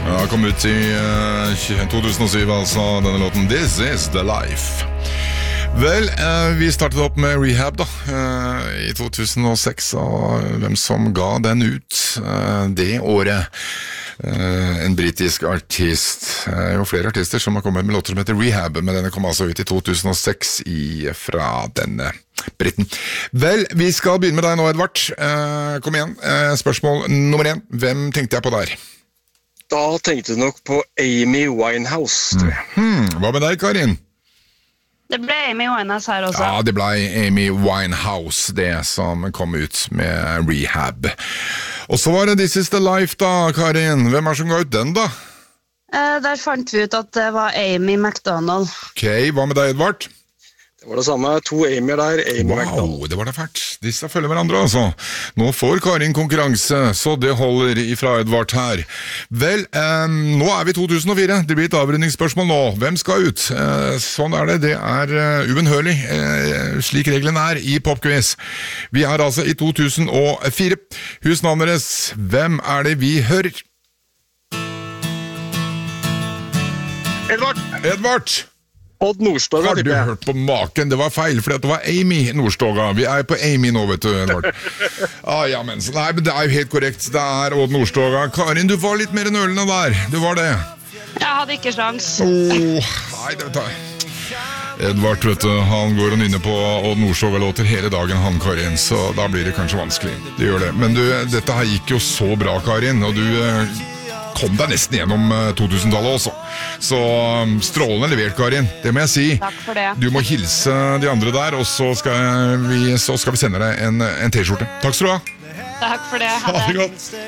Ja, kom ut i 2007, altså, denne låten This is the Life. Vel, vi startet opp med Rehab da, i 2006, og hvem som ga den ut det året. En britisk artist, jo flere artister som har kommet med låter som heter Rehab, men denne kom altså ut i 2006 fra denne Britten. Vel, vi skal begynne med deg nå, Edvard. Kom igjen, spørsmål nummer 1. Hvem tenkte jeg på der? Da tenkte du nok på Amy Winehouse. Hva med deg, Karin? Det ble Amy Winehouse her også. Ja, det ble Amy Winehouse, det som kom ut med Rehab. Og så var det This is the Life da, Karin. Hvem som ga ut den da? Der fant vi ut at det var Amy McDonald. Ok, hva med deg, Edvard? Det var det samme, 2 Amy'er der, Amy McDonald. Wow, det var da fælt. Disse følger hverandre, altså. Nå får Karin konkurranse, så det holder ifra Edvard her. Vel, nå er vi 2004. Det blir et avrundingsspørsmål nå. Hvem skal ut? Sånn er det. Det er ubenhørlig, slik reglene er i Popquiz. Vi er altså i 2004. Husnavnet deres, hvem er det vi hører? Edvard! Odd Nordstoga. Har du hørt på maken? Det var feil, fordi det var Amy Nordstoga. Vi er på Amy nå, vet du, Edvard. Ja, men nei, men det er jo helt korrekt. Det er Odd Nordstoga. Karin, du var litt mer nølende der. Du var det. Jeg hadde ikke sjans. Nei, det tar jeg. Edvard, vet du, han går og nynner på Odd Nordstoga-låter hele dagen, han, Karin, så da blir det kanskje vanskelig. Det gjør det. Men du, dette her gikk jo så bra, Karin, og du kom deg nesten gjennom 2000-tallet også. Så strålende levert, Karin. Det må jeg si. Takk for det. Du må hilse de andre der, og så skal vi sende deg en T-skjorte. Takk skal du ha. Takk for det. Ha det godt.